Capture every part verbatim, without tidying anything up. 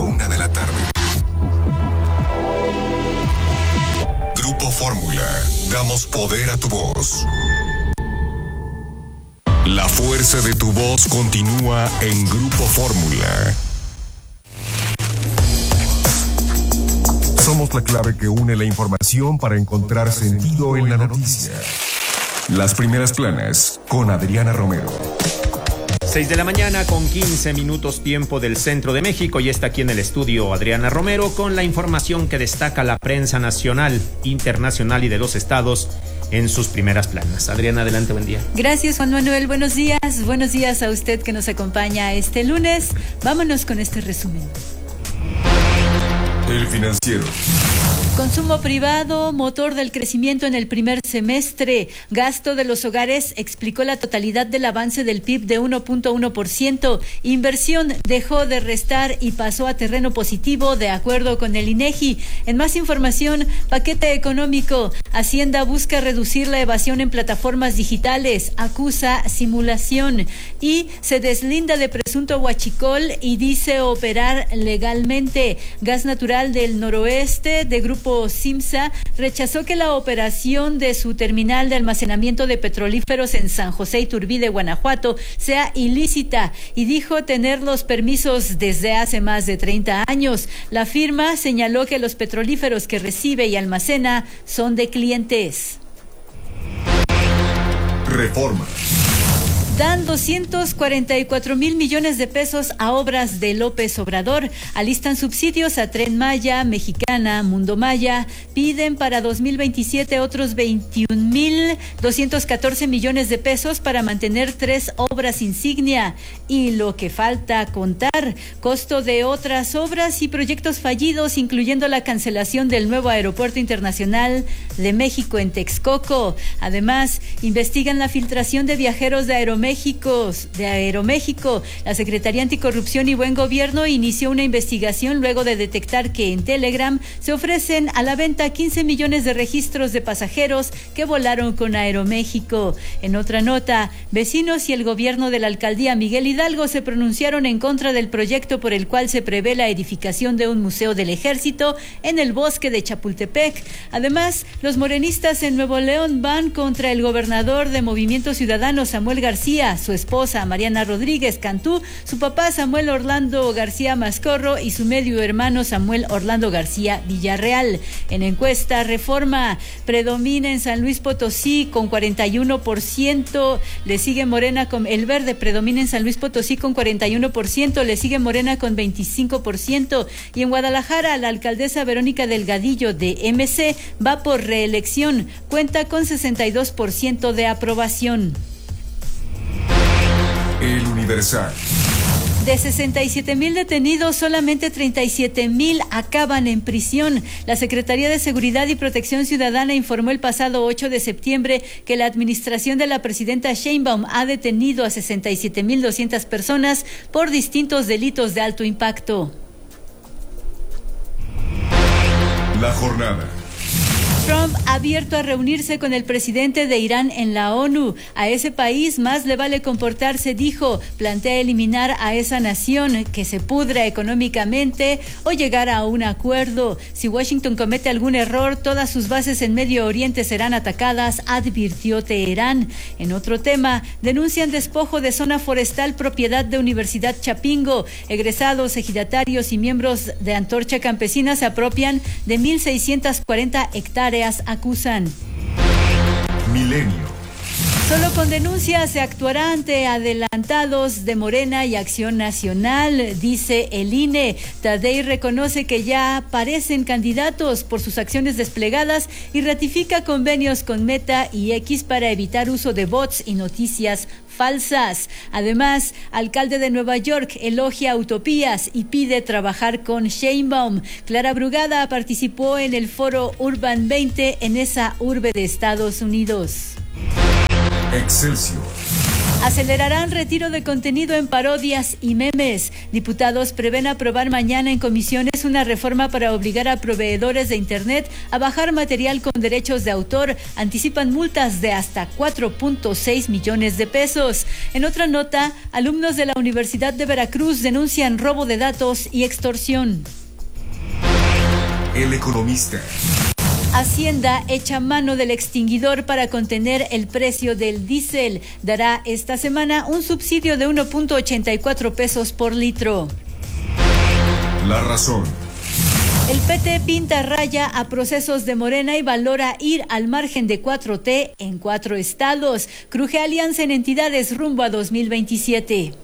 una de la tarde. Grupo Fórmula, damos poder a tu voz. La fuerza de tu voz continúa en Grupo Fórmula. Somos la clave que une la información para encontrar sentido en la noticia. Las primeras planas con Adriana Romero. seis de la mañana con quince minutos tiempo del centro de México, y está aquí en el estudio Adriana Romero con la información que destaca la prensa nacional, internacional y de los estados en sus primeras planas. Adriana, adelante, buen día. Gracias, Juan Manuel, buenos días, buenos días a usted que nos acompaña este lunes. Vámonos con este resumen. El Financiero. Consumo privado, motor del crecimiento en el primer semestre. Gasto de los hogares explicó la totalidad del avance del P I B de uno punto uno por ciento. Inversión dejó de restar y pasó a terreno positivo, de acuerdo con el INEGI. En más información, paquete económico. Hacienda busca reducir la evasión en plataformas digitales. Acusa simulación. Y se deslinda de presunto huachicol y dice operar legalmente. Gas Natural del Noroeste, de Grupo Simsa, rechazó que la operación de su terminal de almacenamiento de petrolíferos en San José Iturbide, Guanajuato, sea ilícita y dijo tener los permisos desde hace más de treinta años. La firma señaló que los petrolíferos que recibe y almacena son de clientes. Reforma. Dan doscientos cuarenta y cuatro mil millones de pesos a obras de López Obrador. Alistan subsidios a Tren Maya, Mexicana, Mundo Maya. Piden para dos mil veintisiete otros veintiún mil doscientos catorce millones de pesos para mantener tres obras insignia. Y lo que falta contar, costo de otras obras y proyectos fallidos, incluyendo la cancelación del nuevo Aeropuerto Internacional de México en Texcoco. Además, investigan la filtración de viajeros de Aeroméxico México, de Aeroméxico. La Secretaría Anticorrupción y Buen Gobierno inició una investigación luego de detectar que en Telegram se ofrecen a la venta quince millones de registros de pasajeros que volaron con Aeroméxico. En otra nota, vecinos y el gobierno de la alcaldía Miguel Hidalgo se pronunciaron en contra del proyecto por el cual se prevé la edificación de un museo del ejército en el bosque de Chapultepec. Además, los morenistas en Nuevo León van contra el gobernador de Movimiento Ciudadano, Samuel García, su esposa Mariana Rodríguez Cantú, su papá Samuel Orlando García Mascorro y su medio hermano Samuel Orlando García Villarreal. En encuesta Reforma, predomina en San Luis Potosí con cuarenta y uno por ciento, le sigue Morena con el Verde, predomina en San Luis Potosí con cuarenta y uno por ciento, le sigue Morena con veinticinco por ciento, y en Guadalajara la alcaldesa Verónica Delgadillo de M C va por reelección, cuenta con sesenta y dos por ciento de aprobación. El Universal. De sesenta y siete mil detenidos, solamente treinta y siete mil acaban en prisión. La Secretaría de Seguridad y Protección Ciudadana informó el pasado ocho de septiembre que la administración de la presidenta Sheinbaum ha detenido a sesenta y siete mil doscientas personas por distintos delitos de alto impacto. La Jornada. Trump ha abierto a reunirse con el presidente de Irán en la ONU. A ese país más le vale comportarse, dijo. Plantea eliminar a esa nación, que se pudra económicamente, o llegar a un acuerdo. Si Washington comete algún error, todas sus bases en Medio Oriente serán atacadas, advirtió Teherán. En otro tema, denuncian despojo de zona forestal propiedad de Universidad Chapingo. Egresados, ejidatarios y miembros de Antorcha Campesina se apropian de mil seiscientas cuarenta hectáreas, acusan. Milenio. Solo con denuncias se actuará ante adelantados de Morena y Acción Nacional, dice el I N E. Tadei reconoce que ya parecen candidatos por sus acciones desplegadas y ratifica convenios con Meta y X para evitar uso de bots y noticias falsas. Además, alcalde de Nueva York elogia utopías y pide trabajar con Sheinbaum. Clara Brugada participó en el foro Urban veinte en esa urbe de Estados Unidos. Excelsior. Acelerarán retiro de contenido en parodias y memes. Diputados prevén aprobar mañana en comisiones una reforma para obligar a proveedores de Internet a bajar material con derechos de autor. Anticipan multas de hasta cuatro punto seis millones de pesos. En otra nota, alumnos de la Universidad de Veracruz denuncian robo de datos y extorsión. El Economista. Hacienda echa mano del extinguidor para contener el precio del diésel. Dará esta semana un subsidio de uno punto ochenta y cuatro pesos por litro. La Razón. El P T pinta raya a procesos de Morena y valora ir al margen de cuatro T en cuatro estados. Cruje alianza en entidades rumbo a dos mil veintisiete.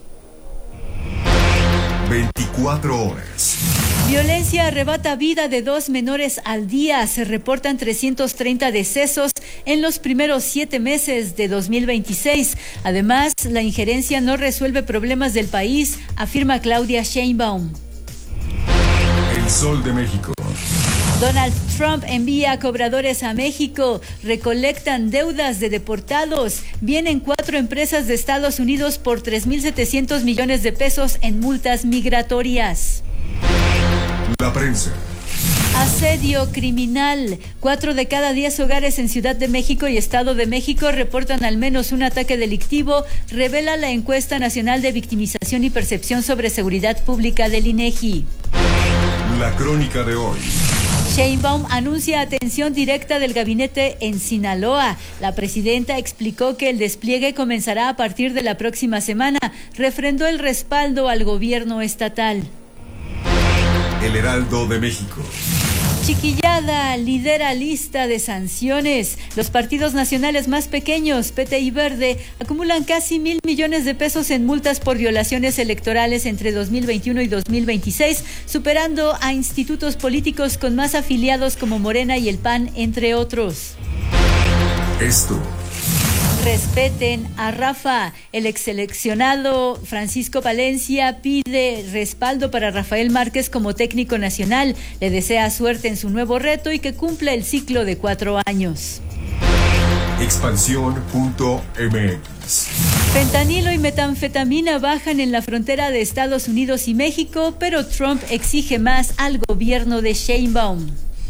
veinticuatro horas. Violencia arrebata vida de dos menores al día. Se reportan trescientos treinta decesos en los primeros siete meses de dos mil veintiséis. Además, la injerencia no resuelve problemas del país, afirma Claudia Sheinbaum. El Sol de México. Donald Trump envía cobradores a México. Recolectan deudas de deportados. Vienen cuatro empresas de Estados Unidos por tres mil setecientos millones de pesos en multas migratorias. La Prensa. Asedio criminal. Cuatro de cada diez hogares en Ciudad de México y Estado de México reportan al menos un ataque delictivo, revela la encuesta nacional de victimización y percepción sobre seguridad pública del INEGI. La Crónica de hoy. Sheinbaum anuncia atención directa del gabinete en Sinaloa. La presidenta explicó que el despliegue comenzará a partir de la próxima semana. Refrendó el respaldo al gobierno estatal. El Heraldo de México. Chiquillada lidera lista de sanciones. Los partidos nacionales más pequeños, P T y Verde, acumulan casi mil millones de pesos en multas por violaciones electorales entre dos mil veintiuno y dos mil veintiséis, superando a institutos políticos con más afiliados como Morena y el P A N, entre otros. Esto. Respeten a Rafa. El exseleccionado Francisco Palencia pide respaldo para Rafael Márquez como técnico nacional. Le desea suerte en su nuevo reto y que cumpla el ciclo de cuatro años. Expansión punto M X. Fentanilo y metanfetamina bajan en la frontera de Estados Unidos y México, pero Trump exige más al gobierno de Sheinbaum.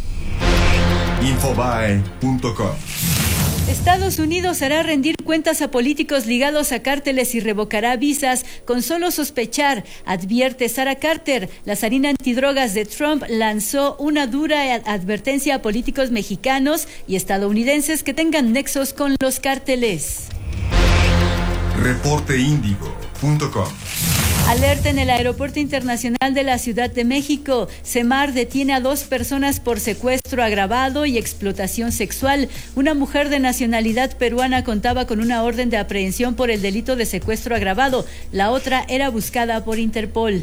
Infobae punto com. Estados Unidos hará rendir cuentas a políticos ligados a cárteles y revocará visas con solo sospechar, advierte Sarah Carter. La zarina antidrogas de Trump lanzó una dura advertencia a políticos mexicanos y estadounidenses que tengan nexos con los cárteles. Reporte Índigo punto com. Alerta en el Aeropuerto Internacional de la Ciudad de México. Semar detiene a dos personas por secuestro agravado y explotación sexual. Una mujer de nacionalidad peruana contaba con una orden de aprehensión por el delito de secuestro agravado. La otra era buscada por Interpol.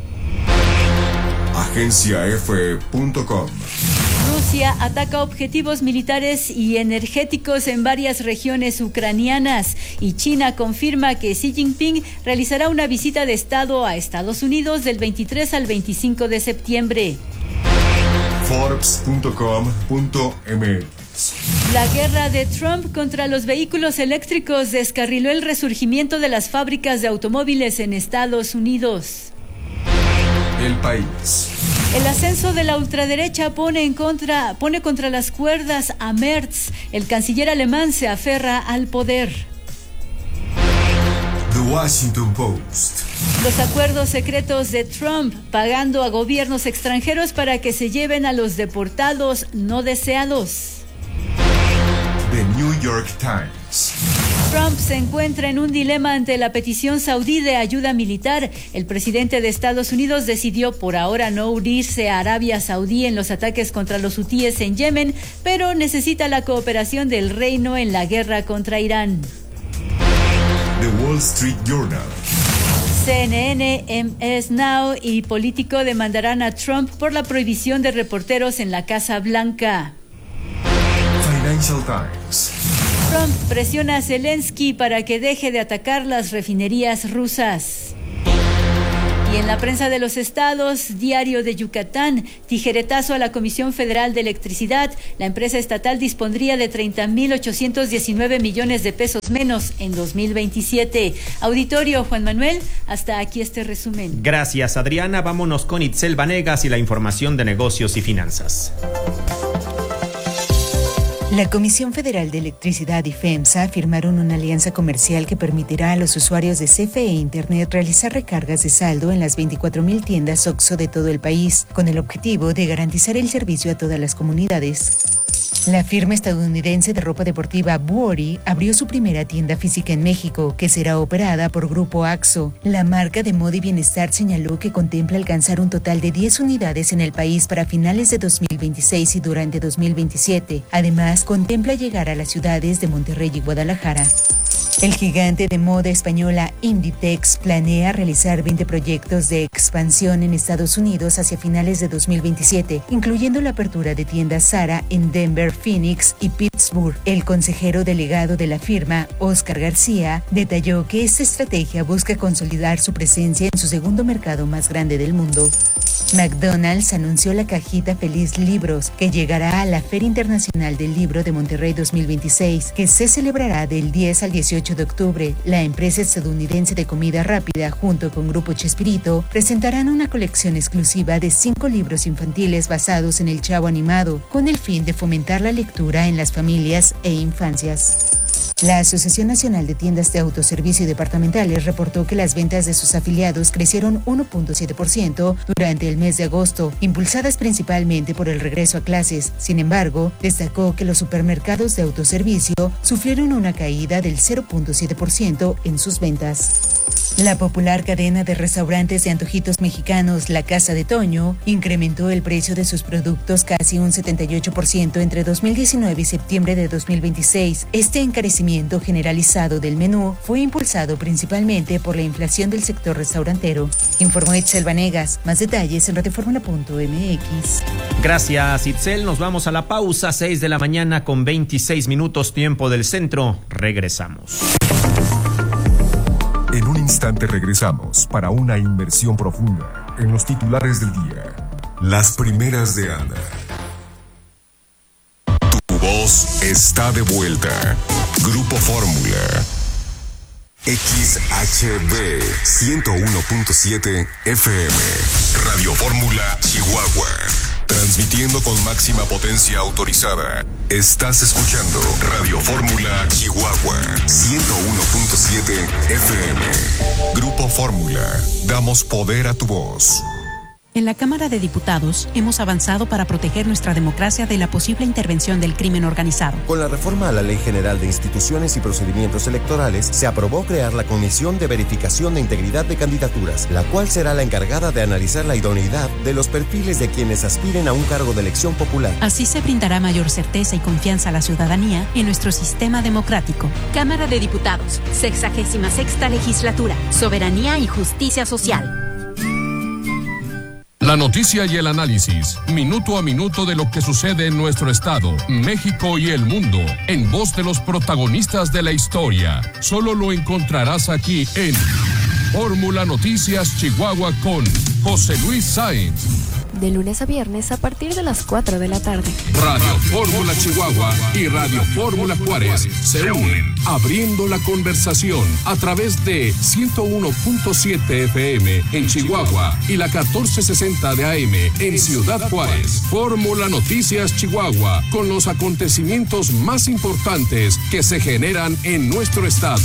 Agencia F punto com. Rusia ataca objetivos militares y energéticos en varias regiones ucranianas y China confirma que Xi Jinping realizará una visita de Estado a Estados Unidos del veintitrés al veinticinco de septiembre. Forbes punto com punto M X. La guerra de Trump contra los vehículos eléctricos descarriló el resurgimiento de las fábricas de automóviles en Estados Unidos. El País. El ascenso de la ultraderecha pone en contra, pone contra las cuerdas a Merz. El canciller alemán se aferra al poder. The Washington Post. Los acuerdos secretos de Trump pagando a gobiernos extranjeros para que se lleven a los deportados no deseados. The New York Times. Trump se encuentra en un dilema ante la petición saudí de ayuda militar. El presidente de Estados Unidos decidió por ahora no unirse a Arabia Saudí en los ataques contra los hutíes en Yemen, pero necesita la cooperación del reino en la guerra contra Irán. The Wall Street Journal. C N N, M S Now y Político demandarán a Trump por la prohibición de reporteros en la Casa Blanca. Financial Times. Trump presiona a Zelensky para que deje de atacar las refinerías rusas. Y en la prensa de los estados, Diario de Yucatán, tijeretazo a la Comisión Federal de Electricidad. La empresa estatal dispondría de treinta mil ochocientos diecinueve millones de pesos menos en dos mil veintisiete. Auditorio, Juan Manuel, hasta aquí este resumen. Gracias, Adriana. Vámonos con Itzel Vanegas y la información de negocios y finanzas. La Comisión Federal de Electricidad y FEMSA firmaron una alianza comercial que permitirá a los usuarios de C F E Internet realizar recargas de saldo en las veinticuatro mil tiendas OXXO de todo el país, con el objetivo de garantizar el servicio a todas las comunidades. La firma estadounidense de ropa deportiva Vuori abrió su primera tienda física en México, que será operada por Grupo Axo. La marca de moda y bienestar señaló que contempla alcanzar un total de diez unidades en el país para finales de dos mil veintiséis y durante dos mil veintisiete. Además, contempla llegar a las ciudades de Monterrey y Guadalajara. El gigante de moda española Inditex planea realizar veinte proyectos de expansión en Estados Unidos hacia finales de dos mil veintisiete, incluyendo la apertura de tiendas Zara en Denver, Phoenix y Pittsburgh. El consejero delegado de la firma, Oscar García, detalló que esta estrategia busca consolidar su presencia en su segundo mercado más grande del mundo. McDonald's anunció la cajita Feliz Libros, que llegará a la Feria Internacional del Libro de Monterrey dos mil veintiséis, que se celebrará del diez al dieciocho de octubre. La empresa estadounidense de comida rápida, junto con Grupo Chespirito, presentarán una colección exclusiva de cinco libros infantiles basados en el Chavo animado, con el fin de fomentar la lectura en las familias e infancias. La Asociación Nacional de Tiendas de Autoservicio Departamentales reportó que las ventas de sus afiliados crecieron uno punto siete por ciento durante el mes de agosto, impulsadas principalmente por el regreso a clases. Sin embargo, destacó que los supermercados de autoservicio sufrieron una caída del cero punto siete por ciento en sus ventas. La popular cadena de restaurantes de antojitos mexicanos La Casa de Toño incrementó el precio de sus productos casi un setenta y ocho por ciento entre dos mil diecinueve y septiembre de dos mil veintiséis. Este encarecimiento generalizado del menú fue impulsado principalmente por la inflación del sector restaurantero. Informó Itzel Vanegas. Más detalles en radioformula punto m x. Gracias, Itzel. Nos vamos a la pausa. seis de la mañana con veintiséis minutos, tiempo del centro. Regresamos. En un instante regresamos para una inmersión profunda en los titulares del día. Las primeras de Ana. Tu voz está de vuelta. Grupo Fórmula. X H B ciento uno punto siete F M. Radio Fórmula Chihuahua. Transmitiendo con máxima potencia autorizada. Estás escuchando Radio Fórmula Chihuahua ciento uno punto siete F M. Grupo Fórmula. Damos poder a tu voz. En la Cámara de Diputados hemos avanzado para proteger nuestra democracia de la posible intervención del crimen organizado. Con la reforma a la Ley General de Instituciones y Procedimientos Electorales, se aprobó crear la Comisión de Verificación de Integridad de Candidaturas, la cual será la encargada de analizar la idoneidad de los perfiles de quienes aspiren a un cargo de elección popular. Así se brindará mayor certeza y confianza a la ciudadanía en nuestro sistema democrático. Cámara de Diputados, sexagésima sexta legislatura, soberanía y justicia social. La noticia y el análisis, minuto a minuto de lo que sucede en nuestro estado, México y el mundo, en voz de los protagonistas de la historia. Solo lo encontrarás aquí en Fórmula Noticias Chihuahua con José Luis Sáenz. De lunes a viernes a partir de las cuatro de la tarde. Radio Fórmula Chihuahua y Radio Fórmula Juárez se unen, abriendo la conversación a través de ciento uno punto siete F M en Chihuahua y la catorce sesenta de A M en Ciudad Juárez. Fórmula Noticias Chihuahua, con los acontecimientos más importantes que se generan en nuestro estado.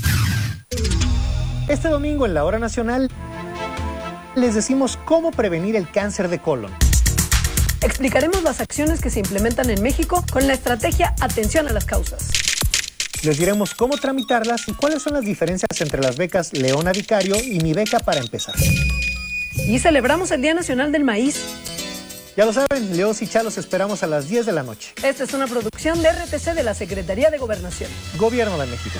Este domingo en la Hora Nacional les decimos cómo prevenir el cáncer de colon. Explicaremos las acciones que se implementan en México con la estrategia Atención a las Causas. Les diremos cómo tramitarlas y cuáles son las diferencias entre las becas Leona Vicario y Mi Beca para Empezar. Y celebramos el Día Nacional del Maíz. Ya lo saben, Leos y Chalos esperamos a las diez de la noche. Esta es una producción de R T C de la Secretaría de Gobernación. Gobierno de México.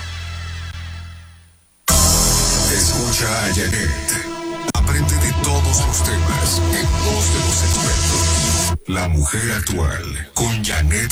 Escucha a Janet. Aprende de todos los temas en voz de los expertos. La mujer actual con Janet